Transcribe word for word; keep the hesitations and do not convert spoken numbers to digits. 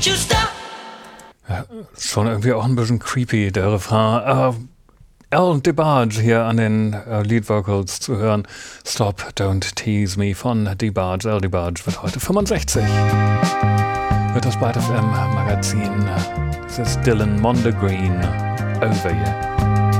Ja, schon irgendwie auch ein bisschen creepy, der Refrain. Äh, Al DeBarge hier an den äh, Lead Vocals zu hören. Stop, Don't Tease Me von DeBarge. Al DeBarge wird heute fünfundsechzig. Wird das Byte F M Magazin. Das ist Dylan Mondegreen. Over You.